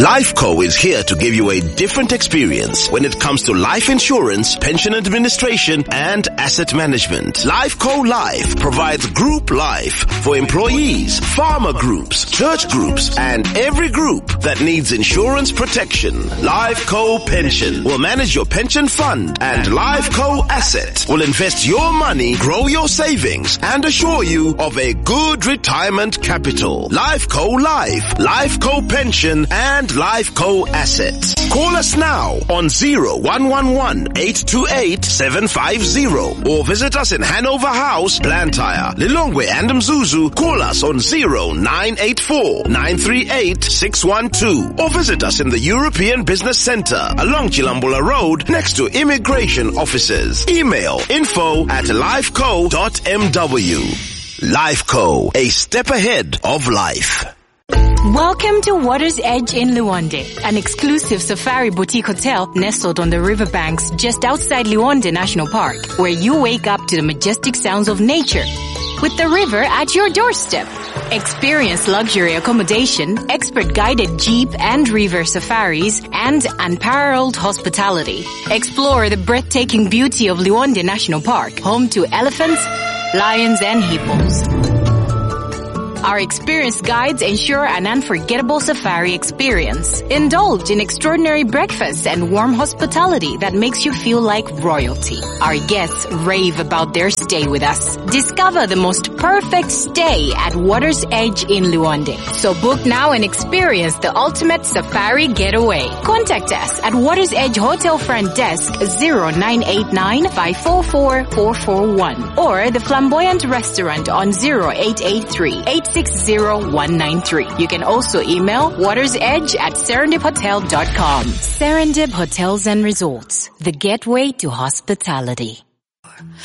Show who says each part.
Speaker 1: Lifeco is here to give you a different experience when it comes to life insurance, pension administration, and asset management. Lifeco Life provides group life for employees, farmer groups, church groups, and every group that needs insurance protection. Lifeco Pension will manage your pension fund, and Lifeco Asset will invest your money, grow your savings, and assure you of a good retirement capital. Lifeco Life, Lifeco Pension, and Lifeco Assets. Call us now on 0111-828-750 or visit us in Hanover House, Blantyre, Lilongwe, and Mzuzu. Call us on 0984-938-612 or visit us in the European Business Centre along Chilambula Road next to Immigration Offices. Email info@lifeco.mw. Lifeco, a step ahead of life.
Speaker 2: Welcome to Water's Edge in Liwonde, an exclusive safari boutique hotel nestled on the riverbanks just outside Liwonde National Park, where you wake up to the majestic sounds of nature with the river at your doorstep. Experience luxury accommodation, expert guided jeep and river safaris, and unparalleled hospitality. Explore the breathtaking beauty of Liwonde National Park, home to elephants, lions, and hippos. Our experienced guides ensure an unforgettable safari experience. Indulge in extraordinary breakfasts and warm hospitality that makes you feel like royalty. Our guests rave about their stay with us. Discover the most perfect stay at Water's Edge in Liwonde. So book now and experience the ultimate safari getaway. Contact us at Water's Edge Hotel Front Desk 0989-544-441 or the Flamboyant Restaurant on 0883-860-193. You can also email watersedge@serendiphotel.com. Serendip Hotels and Resorts, the gateway to hospitality.